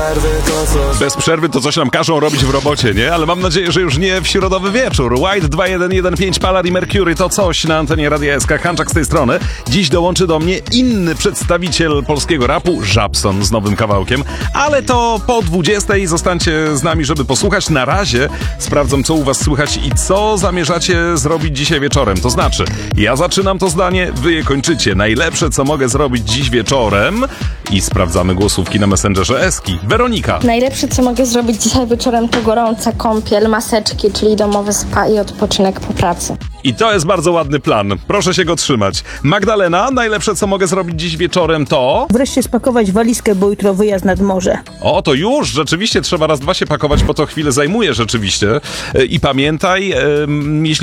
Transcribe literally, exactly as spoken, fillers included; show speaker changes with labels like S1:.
S1: przerwy to coś.
S2: Bez przerwy to coś nam każą robić w robocie, nie? Ale mam nadzieję, że już nie w środowy wieczór. White dwa jeden jeden pięć, Palar i Mercury to coś na antenie Radia S K. Hanczak z tej strony. Dziś dołączy do mnie inny przedstawiciel polskiego rapu, Żabson z nowym kawałkiem. Ale to po dwudziestej. Zostańcie z nami, żeby posłuchać. Na razie sprawdzam, co u was słychać i co zamierzacie zrobić dzisiaj wieczorem. To znaczy, ja zaczynam to zdanie, wy je kończycie. Najlepsze, co mogę zrobić dziś wieczorem. I sprawdzamy głosówki na Messengerze Eski. Weronika.
S3: Najlepsze, co mogę zrobić dzisiaj wieczorem, to gorąca kąpiel, maseczki, czyli domowy spa i odpoczynek po pracy.
S2: I to jest bardzo ładny plan. Proszę się go trzymać. Magdalena, najlepsze, co mogę zrobić dziś wieczorem, to...
S4: Wreszcie spakować walizkę, bo jutro wyjazd nad morze.
S2: O, to już, rzeczywiście trzeba raz, dwa się pakować, bo to chwilę zajmuje rzeczywiście. I pamiętaj, jeśli